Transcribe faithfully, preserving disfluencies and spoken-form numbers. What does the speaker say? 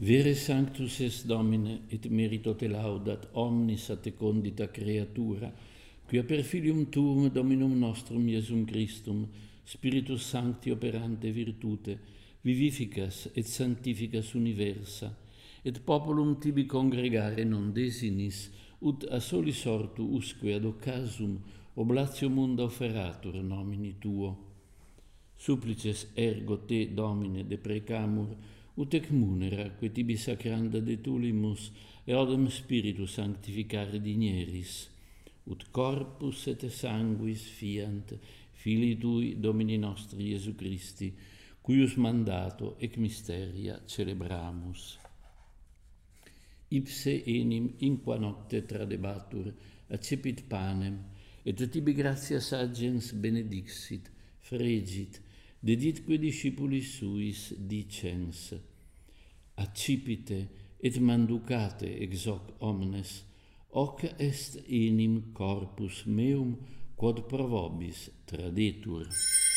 Vere sanctus es Domine, et merito te laudat omnis a te condita creatura, quia per filium tuum Dominum nostrum Iesum Christum, Spiritus Sancti operante virtute, vivificas et sanctificas universa, et populum tibi congregare non desinis, ut a soli sortu usque ad occasum oblatio munda offeratur nomini tuo. Supplices ergo te, Domine, deprecamur, ut ec munera, que tibi sacranda detulimus, e odem Spiritus sanctificare digneris, ut corpus et sanguis fiant, Filii Tui, Domini nostri Iesu Christi, cuius mandato ec mysteria celebramus. Ipse enim in qua nocte tradebatur, accepit panem, et tibi gratias agens benedixit, fregit, deditque discipulis suis dicens, accipite et manducate ex hoc omnes, hoc est enim corpus meum quod pro vobis tradetur.